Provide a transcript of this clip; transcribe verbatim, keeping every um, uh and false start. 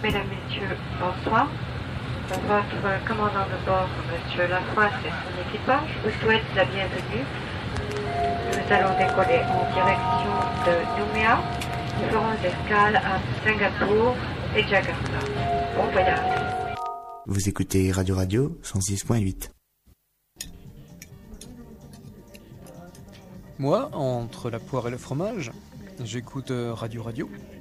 Mesdames, Messieurs, bonsoir. Votre commandant de bord, Monsieur Lafroisse et son équipage, vous souhaite la bienvenue. Nous allons décoller en direction de Nouméa. Nous ferons escale à Singapour et Jakarta. Bon voyage. Vous écoutez Radio Radio cent six point huit. Moi, entre la poire et le fromage, j'écoute Radio Radio.